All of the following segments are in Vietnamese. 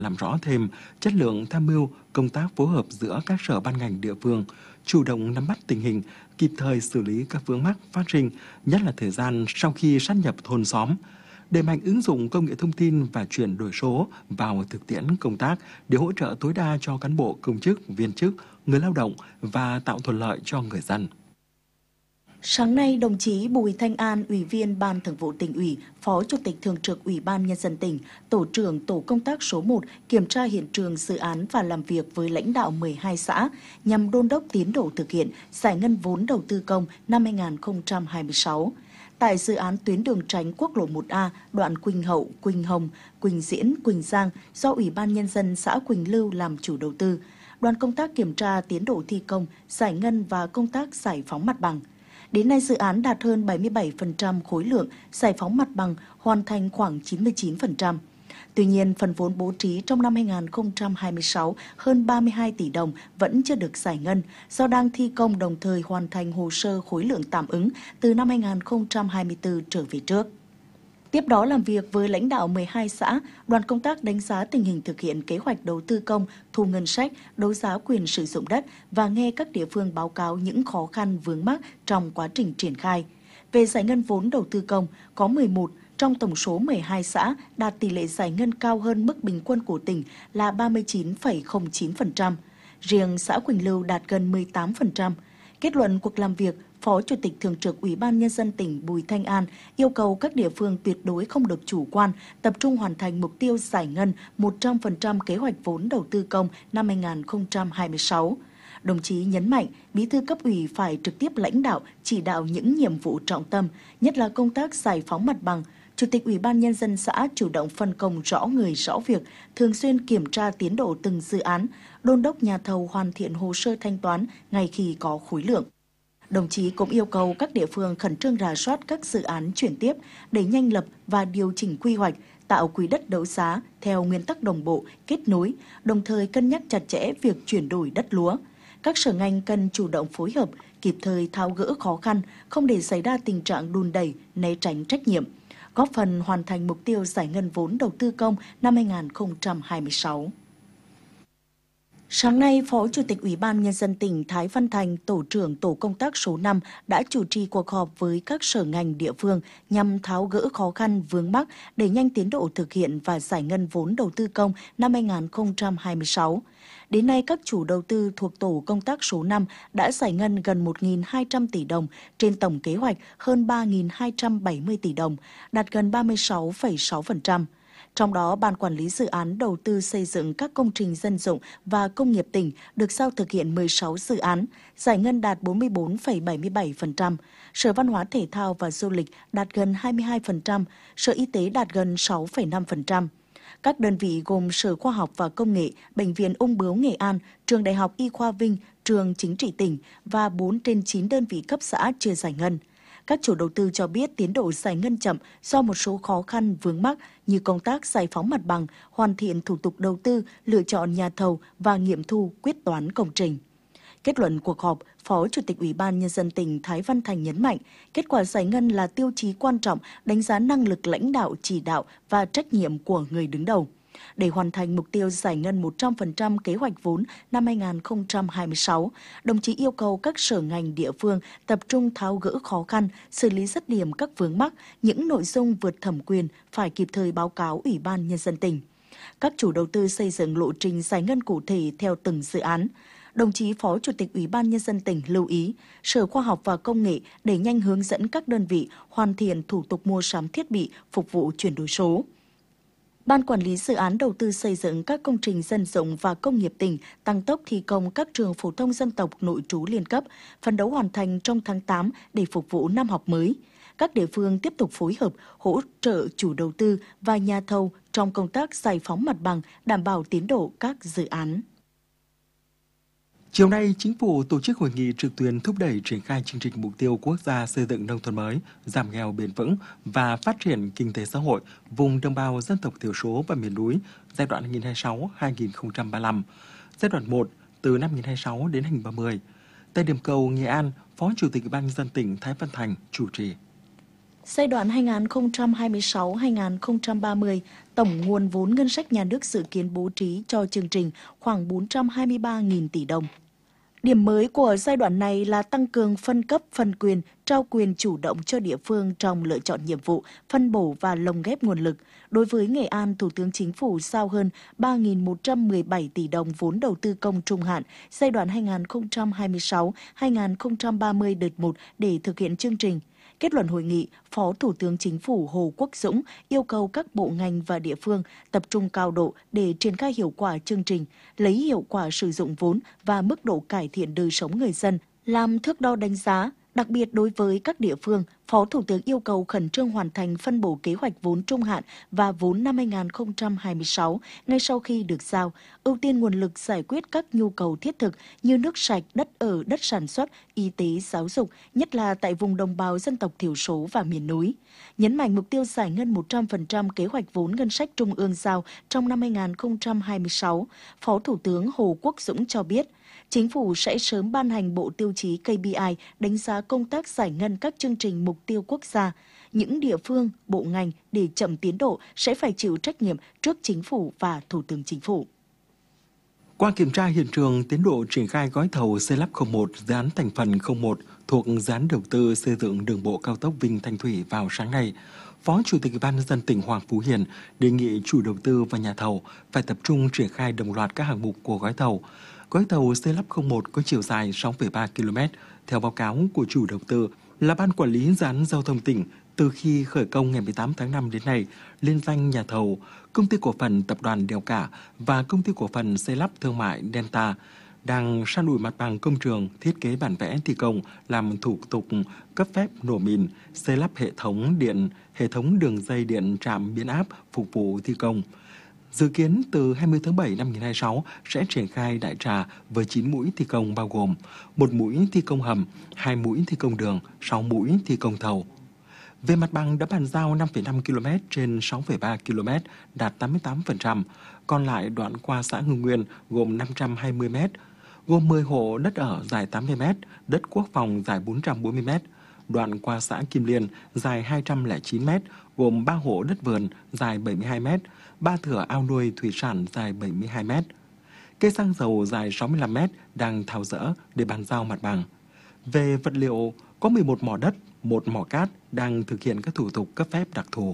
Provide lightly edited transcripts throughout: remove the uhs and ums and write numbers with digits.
làm rõ thêm chất lượng tham mưu công tác phối hợp giữa các sở ban ngành địa phương, chủ động nắm bắt tình hình, kịp thời xử lý các vướng mắc phát sinh, nhất là thời gian sau khi sát nhập thôn xóm, đẩy mạnh ứng dụng công nghệ thông tin và chuyển đổi số vào thực tiễn công tác để hỗ trợ tối đa cho cán bộ, công chức, viên chức, người lao động và tạo thuận lợi cho người dân. Sáng nay, đồng chí Bùi Thanh An, Ủy viên Ban Thường vụ Tỉnh ủy, Phó Chủ tịch Thường trực Ủy ban Nhân dân tỉnh, Tổ trưởng Tổ công tác số 1 kiểm tra hiện trường dự án và làm việc với lãnh đạo 12 xã nhằm đôn đốc tiến độ thực hiện giải ngân vốn đầu tư công năm 2026. Tại dự án tuyến đường tránh quốc lộ 1A, đoạn Quỳnh Hậu, Quỳnh Hồng, Quỳnh Diễn, Quỳnh Giang do Ủy ban Nhân dân xã Quỳnh Lưu làm chủ đầu tư, đoàn công tác kiểm tra tiến độ thi công, giải ngân và công tác giải phóng mặt bằng. Đến nay, dự án đạt hơn 77% khối lượng, giải phóng mặt bằng hoàn thành khoảng 99%. Tuy nhiên, phần vốn bố trí trong năm 2026 hơn 32 tỷ đồng vẫn chưa được giải ngân do đang thi công đồng thời hoàn thành hồ sơ khối lượng tạm ứng từ năm 2024 trở về trước. Tiếp đó làm việc với lãnh đạo 12 xã, đoàn công tác đánh giá tình hình thực hiện kế hoạch đầu tư công, thu ngân sách, đấu giá quyền sử dụng đất và nghe các địa phương báo cáo những khó khăn vướng mắc trong quá trình triển khai. Về giải ngân vốn đầu tư công, có 11 trong tổng số 12 xã đạt tỷ lệ giải ngân cao hơn mức bình quân của tỉnh là 39,09%. Riêng xã Quỳnh Lưu đạt gần 18%. Kết luận cuộc làm việc, Phó Chủ tịch Thường trực Ủy ban Nhân dân tỉnh Bùi Thanh An yêu cầu các địa phương tuyệt đối không được chủ quan, tập trung hoàn thành mục tiêu giải ngân 100% kế hoạch vốn đầu tư công năm 2026. Đồng chí nhấn mạnh, Bí thư cấp ủy phải trực tiếp lãnh đạo, chỉ đạo những nhiệm vụ trọng tâm, nhất là công tác giải phóng mặt bằng. Chủ tịch Ủy ban Nhân dân xã chủ động phân công rõ người rõ việc, thường xuyên kiểm tra tiến độ từng dự án, đôn đốc nhà thầu hoàn thiện hồ sơ thanh toán ngay khi có khối lượng. Đồng chí cũng yêu cầu các địa phương khẩn trương rà soát các dự án chuyển tiếp, đẩy nhanh lập và điều chỉnh quy hoạch, tạo quỹ đất đấu giá theo nguyên tắc đồng bộ, kết nối, đồng thời cân nhắc chặt chẽ việc chuyển đổi đất lúa. Các sở ngành cần chủ động phối hợp, kịp thời tháo gỡ khó khăn, không để xảy ra tình trạng đùn đẩy, né tránh trách nhiệm, góp phần hoàn thành mục tiêu giải ngân vốn đầu tư công năm 2026. Sáng nay, Phó Chủ tịch Ủy ban Nhân dân tỉnh Thái Văn Thành, Tổ trưởng Tổ công tác số 5 đã chủ trì cuộc họp với các sở ngành địa phương nhằm tháo gỡ khó khăn vướng mắc, đẩy nhanh tiến độ thực hiện và giải ngân vốn đầu tư công năm 2026. Đến nay, các chủ đầu tư thuộc Tổ công tác số 5 đã giải ngân gần 1.200 tỷ đồng trên tổng kế hoạch hơn 3.270 tỷ đồng, đạt gần 36,6%. Trong đó, Ban Quản lý Dự án Đầu tư xây dựng các công trình dân dụng và công nghiệp tỉnh được giao thực hiện 16 dự án, giải ngân đạt 44,77%, Sở Văn hóa Thể thao và Du lịch đạt gần 22%, Sở Y tế đạt gần 6,5%. Các đơn vị gồm Sở Khoa học và Công nghệ, Bệnh viện Ung bướu Nghệ An, Trường Đại học Y khoa Vinh, Trường Chính trị tỉnh và 4 trên 9 đơn vị cấp xã chưa giải ngân. Các chủ đầu tư cho biết tiến độ giải ngân chậm do một số khó khăn vướng mắc như công tác giải phóng mặt bằng, hoàn thiện thủ tục đầu tư, lựa chọn nhà thầu và nghiệm thu quyết toán công trình. Kết luận cuộc họp, Phó Chủ tịch Ủy ban Nhân dân tỉnh Thái Văn Thành nhấn mạnh, kết quả giải ngân là tiêu chí quan trọng đánh giá năng lực lãnh đạo, chỉ đạo và trách nhiệm của người đứng đầu. Để hoàn thành mục tiêu giải ngân 100% kế hoạch vốn năm 2026, đồng chí yêu cầu các sở ngành địa phương tập trung tháo gỡ khó khăn, xử lý dứt điểm các vướng mắc, những nội dung vượt thẩm quyền phải kịp thời báo cáo Ủy ban Nhân dân tỉnh. Các chủ đầu tư xây dựng lộ trình giải ngân cụ thể theo từng dự án. Đồng chí Phó Chủ tịch Ủy ban Nhân dân tỉnh lưu ý, Sở Khoa học và Công nghệ đẩy nhanh hướng dẫn các đơn vị hoàn thiện thủ tục mua sắm thiết bị phục vụ chuyển đổi số. Ban Quản lý Dự án Đầu tư xây dựng các công trình dân dụng và công nghiệp tỉnh tăng tốc thi công các trường phổ thông dân tộc nội trú liên cấp, phấn đấu hoàn thành trong tháng 8 để phục vụ năm học mới. Các địa phương tiếp tục phối hợp, hỗ trợ chủ đầu tư và nhà thầu trong công tác giải phóng mặt bằng, đảm bảo tiến độ các dự án. Chiều nay, Chính phủ tổ chức hội nghị trực tuyến thúc đẩy triển khai chương trình mục tiêu quốc gia xây dựng nông thôn mới, giảm nghèo bền vững và phát triển kinh tế xã hội vùng đồng bào dân tộc thiểu số và miền núi giai đoạn 2026-2035, giai đoạn 1 từ năm 2026 đến 2030. Tại điểm cầu Nghệ An, Phó Chủ tịch Ủy ban Nhân dân tỉnh Thái Văn Thành chủ trì. Giai đoạn 2026-2030, tổng nguồn vốn ngân sách nhà nước dự kiến bố trí cho chương trình khoảng 423.000 tỷ đồng. Điểm mới của giai đoạn này là tăng cường phân cấp, phân quyền, trao quyền chủ động cho địa phương trong lựa chọn nhiệm vụ, phân bổ và lồng ghép nguồn lực. Đối với Nghệ An, Thủ tướng Chính phủ giao hơn 3.117 tỷ đồng vốn đầu tư công trung hạn giai đoạn 2026-2030 đợt 1 để thực hiện chương trình. Kết luận hội nghị, Phó Thủ tướng Chính phủ Hồ Quốc Dũng yêu cầu các bộ ngành và địa phương tập trung cao độ để triển khai hiệu quả chương trình, lấy hiệu quả sử dụng vốn và mức độ cải thiện đời sống người dân làm thước đo đánh giá. Đặc biệt đối với các địa phương, Phó Thủ tướng yêu cầu khẩn trương hoàn thành phân bổ kế hoạch vốn trung hạn và vốn năm 2026 ngay sau khi được giao, ưu tiên nguồn lực giải quyết các nhu cầu thiết thực như nước sạch, đất ở, đất sản xuất, y tế, giáo dục, nhất là tại vùng đồng bào dân tộc thiểu số và miền núi. Nhấn mạnh mục tiêu giải ngân 100% kế hoạch vốn ngân sách trung ương giao trong năm 2026, Phó Thủ tướng Hồ Quốc Dũng cho biết, Chính phủ sẽ sớm ban hành bộ tiêu chí KPI đánh giá công tác giải ngân các chương trình mục tiêu quốc gia. Những địa phương, bộ ngành để chậm tiến độ sẽ phải chịu trách nhiệm trước Chính phủ và Thủ tướng Chính phủ. Qua kiểm tra hiện trường, tiến độ triển khai gói thầu xây lắp 01 dự án thành phần 01 thuộc dự án đầu tư xây dựng đường bộ cao tốc Vinh Thanh Thủy vào sáng nay, Phó Chủ tịch Ủy ban nhân dân tỉnh Hoàng Phú Hiền đề nghị chủ đầu tư và nhà thầu phải tập trung triển khai đồng loạt các hạng mục của gói thầu. Gói thầu xây lắp 01 có chiều dài 6,3 km. Theo báo cáo của chủ đầu tư là Ban Quản lý Dự án Giao thông tỉnh, từ khi khởi công ngày 18 tháng 5 đến nay, liên danh nhà thầu, Công ty cổ phần Tập đoàn Đèo Cả và Công ty cổ phần xây lắp thương mại Delta đang san ủi mặt bằng công trường, thiết kế bản vẽ thi công, làm thủ tục cấp phép nổ mìn, xây lắp hệ thống điện, hệ thống đường dây điện trạm biến áp phục vụ thi công. Dự kiến từ 20 tháng 7 năm 2026 sẽ triển khai đại trà với 9 mũi thi công bao gồm 1 mũi thi công hầm, 2 mũi thi công đường, 6 mũi thi công thầu. Về mặt bằng đã bàn giao 5,5 km trên 6,3 km, đạt 88%, còn lại đoạn qua xã Hưng Nguyên gồm 520 m, gồm 10 hộ đất ở dài 80 m, đất quốc phòng dài 440 m, đoạn qua xã Kim Liên dài 209 m, gồm 3 hộ đất vườn dài 72 m, 3 thửa ao nuôi thủy sản dài 72 m. Cây xăng dầu dài 65 m đang tháo dỡ để bàn giao mặt bằng. Về vật liệu, có 11 mỏ đất, 1 mỏ cát đang thực hiện các thủ tục cấp phép đặc thù.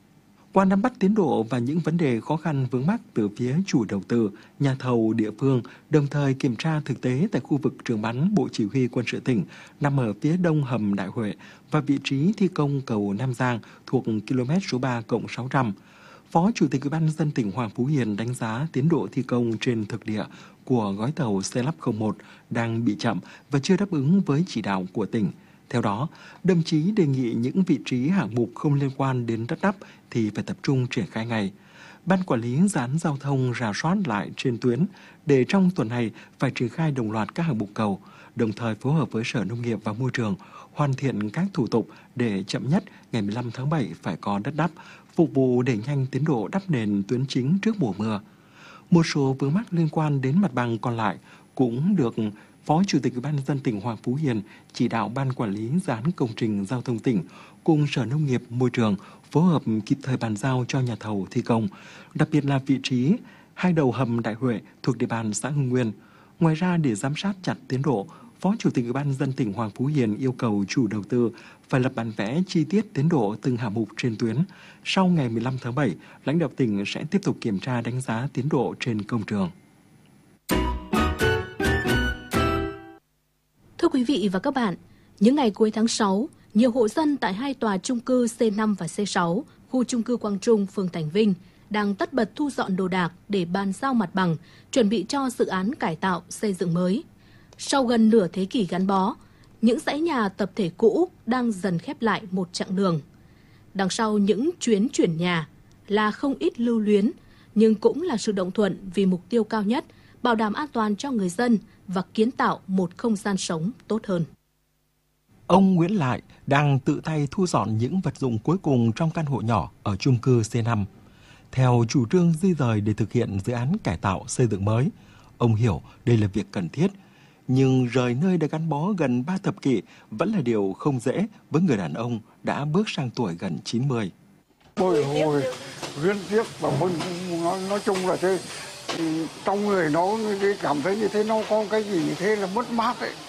Qua nắm bắt tiến độ và những vấn đề khó khăn vướng mắc từ phía chủ đầu tư, nhà thầu địa phương, đồng thời kiểm tra thực tế tại khu vực trường bắn Bộ Chỉ huy Quân sự tỉnh nằm ở phía đông hầm Đại Huệ và vị trí thi công cầu Nam Giang thuộc km số 3+600. Phó Chủ tịch Ủy ban nhân dân tỉnh Hoàng Phú Hiền đánh giá tiến độ thi công trên thực địa của gói thầu xây lắp 01 đang bị chậm và chưa đáp ứng với chỉ đạo của tỉnh. Theo đó, đồng chí đề nghị những vị trí hạng mục không liên quan đến đất đắp thì phải tập trung triển khai ngay. Ban Quản lý Dự án Giao thông rà soát lại trên tuyến để trong tuần này phải triển khai đồng loạt các hạng mục cầu, đồng thời phối hợp với Sở Nông nghiệp và Môi trường hoàn thiện các thủ tục để chậm nhất ngày 15 tháng 7 phải có đất đắp, phục vụ đẩy nhanh tiến độ đắp nền tuyến chính trước mùa mưa. Một số vướng mắc liên quan đến mặt bằng còn lại cũng được Phó Chủ tịch Ủy ban nhân dân tỉnh Hoàng Phú Hiền chỉ đạo Ban Quản lý Dự án Công trình Giao thông tỉnh cùng Sở Nông nghiệp Môi trường phối hợp kịp thời bàn giao cho nhà thầu thi công, đặc biệt là vị trí hai đầu hầm Đại Huệ thuộc địa bàn xã Hưng Nguyên. Ngoài ra, để giám sát chặt tiến độ, Phó Chủ tịch Ủy ban nhân dân tỉnh Hoàng Phú Hiền yêu cầu chủ đầu tư phải lập bản vẽ chi tiết tiến độ từng hạng mục trên tuyến. Sau ngày 15 tháng 7, lãnh đạo tỉnh sẽ tiếp tục kiểm tra đánh giá tiến độ trên công trường. Thưa quý vị và các bạn, những ngày cuối tháng 6, nhiều hộ dân tại 2 tòa chung cư C5 và C6, khu chung cư Quang Trung, phường Thành Vinh, đang tất bật thu dọn đồ đạc để bàn giao mặt bằng, chuẩn bị cho dự án cải tạo, xây dựng mới. Sau gần nửa thế kỷ gắn bó, những dãy nhà tập thể cũ đang dần khép lại một chặng đường. Đằng sau những chuyến chuyển nhà là không ít lưu luyến, nhưng cũng là sự đồng thuận vì mục tiêu cao nhất, bảo đảm an toàn cho người dân và kiến tạo một không gian sống tốt hơn. Ông Nguyễn Lại đang tự tay thu dọn những vật dụng cuối cùng trong căn hộ nhỏ ở chung cư C5. Theo chủ trương di rời để thực hiện dự án cải tạo xây dựng mới, ông hiểu đây là việc cần thiết. Nhưng rời nơi đã gắn bó gần 3 thập kỷ vẫn là điều không dễ với người đàn ông đã bước sang tuổi gần 90. Bồi hồi, liên tiếp và nói chung là thế, trong người nó cảm thấy như thế, nó có cái gì như thế là mất mát ấy.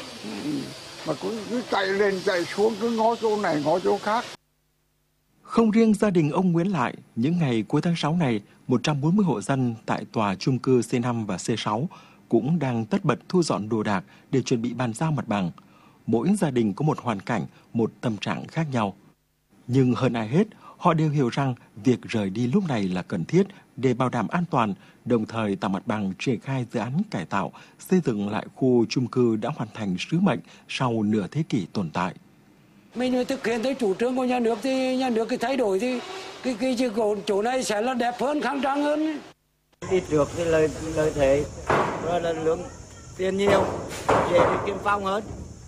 Mà cứ chạy lên chạy xuống, cứ ngó chỗ này ngó chỗ khác. Không riêng gia đình ông Nguyễn Lại, những ngày cuối tháng 6 này, 140 hộ dân tại tòa chung cư C5 và C6 cũng đang tất bật thu dọn đồ đạc để chuẩn bị bàn giao mặt bằng. Mỗi gia đình có một hoàn cảnh, một tâm trạng khác nhau. Nhưng hơn ai hết, họ đều hiểu rằng việc rời đi lúc này là cần thiết để bảo đảm an toàn, đồng thời tạo mặt bằng triển khai dự án cải tạo, xây dựng lại khu chung cư đã hoàn thành sứ mệnh sau nửa thế kỷ tồn tại. Mình thực hiện tới chủ trương của nhà nước thì nhà nước thay đổi thì cái chỗ này sẽ là đẹp hơn, khang trang hơn. Đi trước thì lợi thế là lượng tiền nhiều, dễ đi kiếm phong hơn.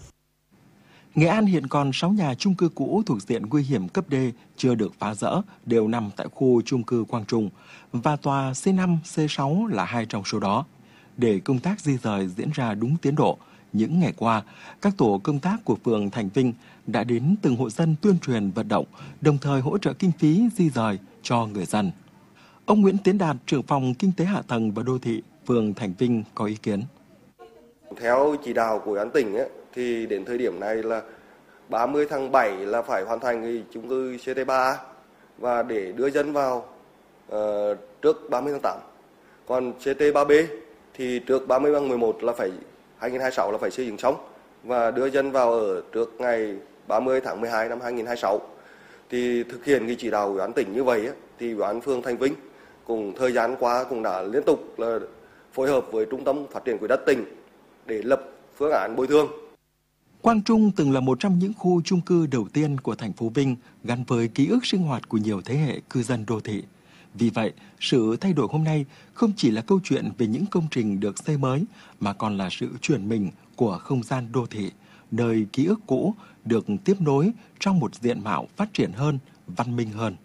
Nghệ An hiện còn 6 nhà chung cư cũ thuộc diện nguy hiểm cấp D chưa được phá dỡ, đều nằm tại khu chung cư Quang Trung, và tòa C5, C6 là 2 trong số đó. Để công tác di rời diễn ra đúng tiến độ, những ngày qua, các tổ công tác của phường Thành Vinh đã đến từng hộ dân tuyên truyền vận động, đồng thời hỗ trợ kinh phí di rời cho người dân. Ông Nguyễn Tiến Đạt, trưởng phòng Kinh tế Hạ tầng và Đô thị, phường Thành Vinh có ý kiến. Theo chỉ đạo của Ủy ban tỉnh thì đến thời điểm này là 30 tháng 7 là phải hoàn thành cái chung cư CT3 và để đưa dân vào trước 30 tháng 8. Còn CT3B thì trước 30 tháng 11 là phải 2026 là phải xây dựng xong và đưa dân vào ở trước ngày 30 tháng 12 năm 2026. Thì thực hiện cái chỉ đạo của Ủy ban tỉnh như vậy thì Ủy ban phường Thành Vinh cùng thời gian qua cũng đã liên tục là phối hợp với Trung tâm Phát triển Quỹ đất tỉnh để lập phương án bồi thường. Quang Trung từng là một trong những khu chung cư đầu tiên của thành phố Vinh gắn với ký ức sinh hoạt của nhiều thế hệ cư dân đô thị. Vì vậy, sự thay đổi hôm nay không chỉ là câu chuyện về những công trình được xây mới mà còn là sự chuyển mình của không gian đô thị, nơi ký ức cũ được tiếp nối trong một diện mạo phát triển hơn, văn minh hơn.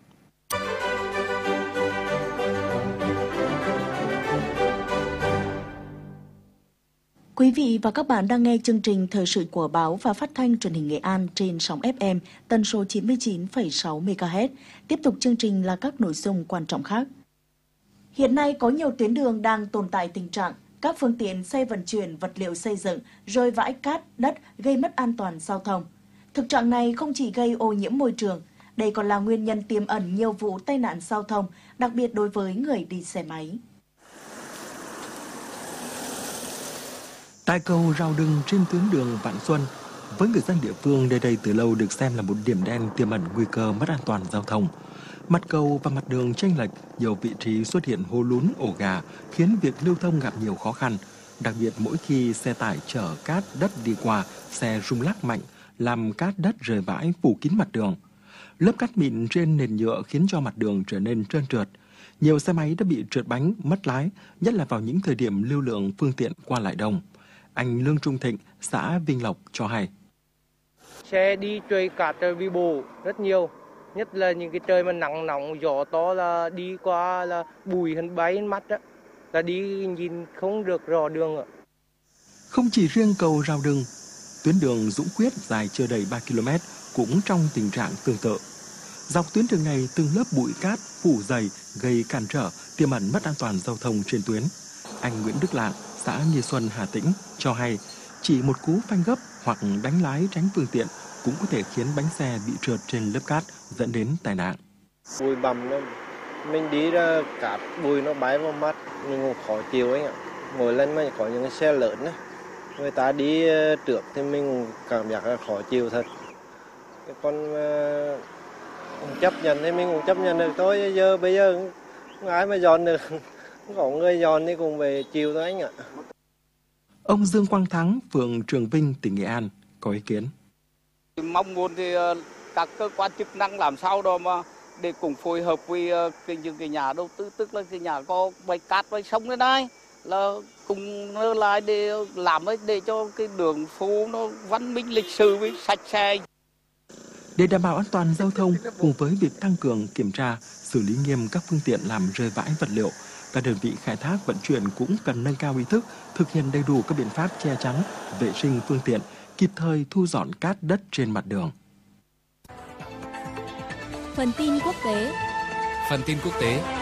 Quý vị và các bạn đang nghe chương trình Thời sự của Báo và Phát thanh Truyền hình Nghệ An trên sóng FM tần số 99,6 MHz. Tiếp tục chương trình là các nội dung quan trọng khác. Hiện nay có nhiều tuyến đường đang tồn tại tình trạng các phương tiện xe vận chuyển vật liệu xây dựng rơi vãi cát, đất gây mất an toàn giao thông. Thực trạng này không chỉ gây ô nhiễm môi trường, đây còn là nguyên nhân tiềm ẩn nhiều vụ tai nạn giao thông, đặc biệt đối với người đi xe máy. Tại cầu Rào Đừng trên tuyến đường Vạn Xuân, với người dân địa phương nơi đây từ lâu được xem là một điểm đen tiềm ẩn nguy cơ mất an toàn giao thông. Mặt cầu và mặt đường chênh lệch, nhiều vị trí xuất hiện hố lún, ổ gà, khiến việc lưu thông gặp nhiều khó khăn. Đặc biệt mỗi khi xe tải chở cát đất đi qua, xe rung lắc mạnh, làm cát đất rơi vãi phủ kín mặt đường. Lớp cát mịn trên nền nhựa khiến cho mặt đường trở nên trơn trượt. Nhiều xe máy đã bị trượt bánh, mất lái, nhất là vào những thời điểm lưu lượng phương tiện qua lại đông. Anh Lương Trung Thịnh, xã Vinh Lộc cho hay. Xe đi trời cát trời bị bù rất nhiều, nhất là những cái trời mà nắng nóng gió to là đi qua là bụi hơn bay mắt đó, là đi nhìn không được rõ đường ạ. Không chỉ riêng cầu Rào Đừng, tuyến đường Dũng Quyết dài chưa đầy 3 km cũng trong tình trạng tương tự. Dọc tuyến đường này từng lớp bụi cát phủ dày gây cản trở, tiềm ẩn mất an toàn giao thông trên tuyến. Anh Nguyễn Đức Lạng, xã Nghi Xuân, Hà Tĩnh cho hay chỉ một cú phanh gấp hoặc đánh lái tránh phương tiện cũng có thể khiến bánh xe bị trượt trên lớp cát dẫn đến tai nạn. Bụi bặm nó, mình đi ra cát bụi nó bay vào mắt, mình cũng khó chịu anh ạ. Mỗi lần mà có những xe lớn ấy, người ta đi trước thì mình cũng cảm giác là khó chịu thật. Còn chấp nhận thì mình cũng chấp nhận được thôi, bây giờ không ai mà dọn được. Có người dọn thì cùng về chiều thôi anh ạ. Ông Dương Quang Thắng, phường Trường Vinh, tỉnh Nghệ An có ý kiến. Mong muốn thì các cơ quan chức năng làm sao đó mà để cùng phối hợp với những cái nhà đầu tư, tức là cái nhà có bãi cát bãi sông lên đây là cùng lại để làm để cho cái đường phố nó văn minh lịch sử với sạch sẽ. Để đảm bảo an toàn giao thông cùng với việc tăng cường kiểm tra, xử lý nghiêm các phương tiện làm rơi vãi vật liệu, Các đơn vị khai thác vận chuyển cũng cần nâng cao ý thức, thực hiện đầy đủ các biện pháp che chắn, vệ sinh phương tiện, kịp thời thu dọn cát đất trên mặt đường. Phần tin quốc tế.